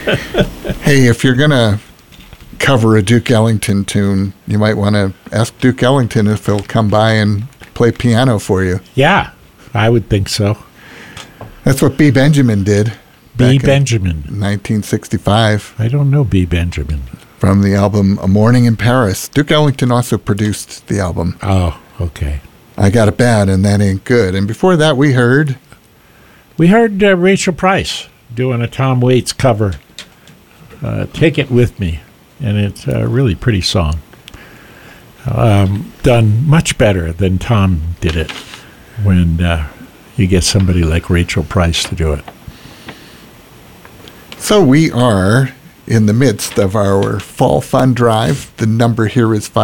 Hey, if you're going to cover a Duke Ellington tune, you might want to ask Duke Ellington if he'll come by and play piano for you. Yeah, I would think so. That's what B. Benjamin did. B. Benjamin. 1965. I don't know B. Benjamin. From the album A Morning in Paris. Duke Ellington also produced the album. Oh, okay. I Got It Bad and That Ain't Good. And before that, we heard Rachel Price doing a Tom Waits cover, Take It With Me. And it's a really pretty song. Done much better than Tom did it when you get somebody like Rachel Price to do it. So we are in the midst of our Fall Fund Drive. The number here is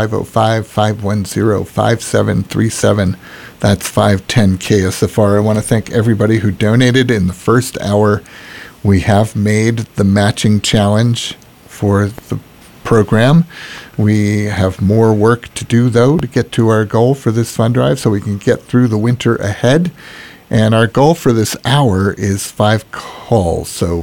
505-510-5737. That's 510 KSFR. I want to thank everybody who donated in the first hour. We have made the matching challenge for the program. We have more work to do, though, to get to our goal for this fund drive so we can get through the winter ahead. And our goal for this hour is 5 calls, so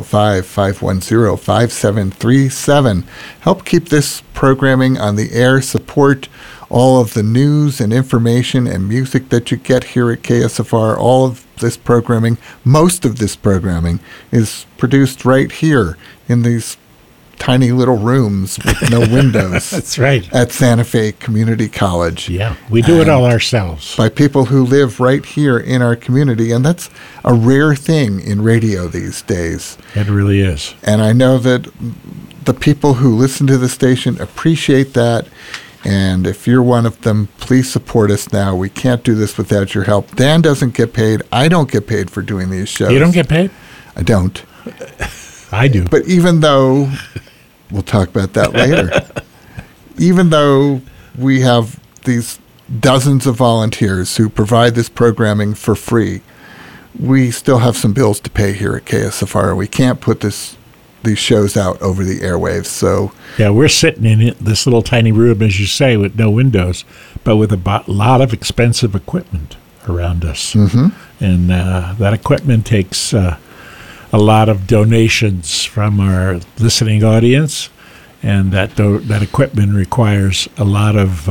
505-510-5737. Help keep this programming on the air, support all of the news and information and music that you get here at KSFR. All of this programming, most of this programming, is produced right here in these tiny little rooms with no windows. That's right. At Santa Fe Community College. Yeah, we do it all ourselves. By people who live right here in our community, and that's a rare thing in radio these days. It really is. And I know that the people who listen to the station appreciate that, and if you're one of them, please support us now. We can't do this without your help. Dan doesn't get paid. I don't get paid for doing these shows. You don't get paid? I don't. I do. But even though, we'll talk about that later, even though we have these dozens of volunteers who provide this programming for free, we still have some bills to pay here at KSFR. We can't put these shows out over the airwaves. So yeah, we're sitting in this little tiny room, as you say, with no windows, but with a lot of expensive equipment around us. Mm-hmm. And that equipment takes a lot of donations from our listening audience, and that equipment requires a lot of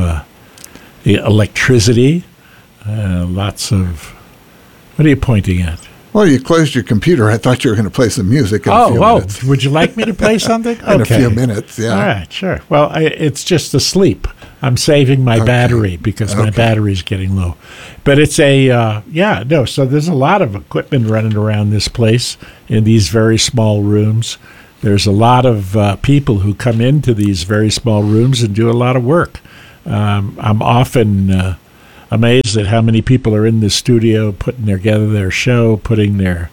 electricity, lots of... What are you pointing at? Well, you closed your computer. I thought you were going to play some music in a few minutes. Would you like me to play something? In a few minutes, yeah. All right, sure. Well, it's just asleep. I'm saving my battery because my battery's getting low. But it's so there's a lot of equipment running around this place in these very small rooms. There's a lot of people who come into these very small rooms and do a lot of work. I'm often amazed at how many people are in the studio putting together their show, putting their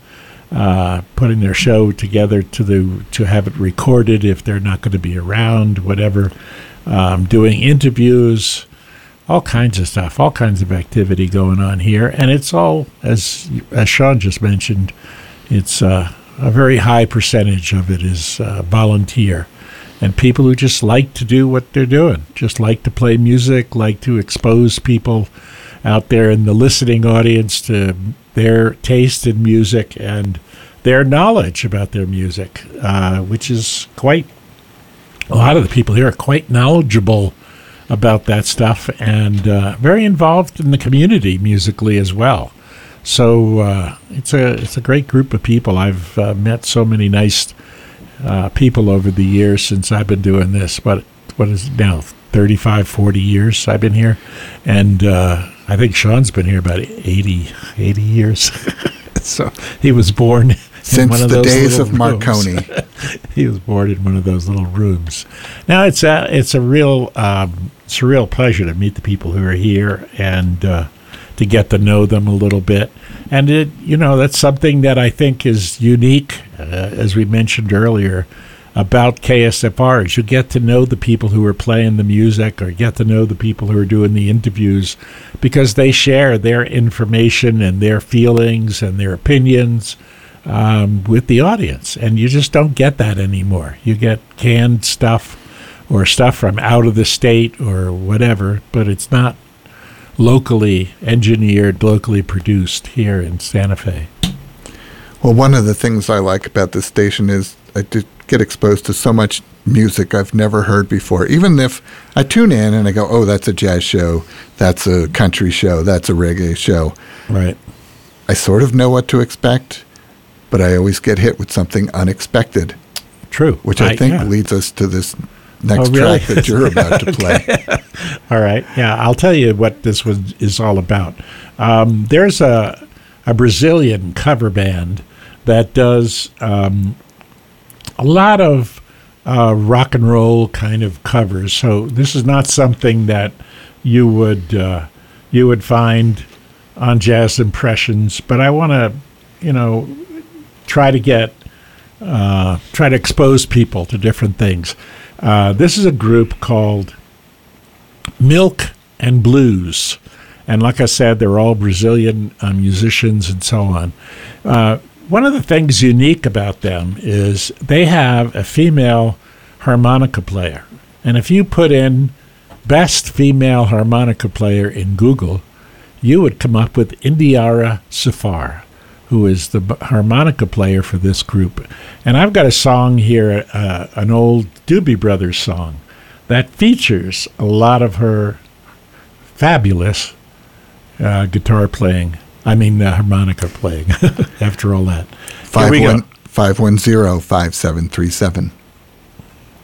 show together to have it recorded if they're not going to be around, whatever. Doing interviews, all kinds of stuff, all kinds of activity going on here, and it's all, as Sean just mentioned, it's a very high percentage of it is volunteer. And people who just like to do what they're doing, just like to play music, like to expose people out there in the listening audience to their taste in music and their knowledge about their music, which is a lot of the people here are quite knowledgeable about that stuff and very involved in the community musically as well. So it's a great group of people. I've met so many nice people over the years since I've been doing this. What is it now? 35, 40 years I've been here. And I think Sean's been here about 80 years. So he was born since one of the those days of rooms. Marconi. He was born in one of those little rooms. Now it's a real surreal pleasure to meet the people who are here and to get to know them a little bit. And that's something that I think is unique, as we mentioned earlier, about KSFR, is you get to know the people who are playing the music or get to know the people who are doing the interviews because they share their information and their feelings and their opinions with the audience. And you just don't get that anymore. You get canned stuff or stuff from out of the state or whatever, but it's not locally engineered, locally produced here in Santa Fe. Well, one of the things I like about this station is I did get exposed to so much music I've never heard before. Even if I tune in and I go, oh, that's a jazz show, that's a country show, that's a reggae show. Right. I sort of know what to expect, but I always get hit with something unexpected. True. Which I think leads us to this next track that you're about to play. All right. Yeah, I'll tell you what this is all about. There's a Brazilian cover band that does a lot of rock and roll kind of covers. So this is not something that you would find on Jazz Impressions, but I want to, try to expose people to different things. This is a group called Milk and Blues. And like I said, they're all Brazilian musicians and so on. One of the things unique about them is they have a female harmonica player. And if you put in best female harmonica player in Google, you would come up with Indiara Safar, who is the harmonica player for this group. And I've got a song here, an old Doobie Brothers song, that features a lot of her fabulous guitar playing. Harmonica playing, after all that. 510-5737.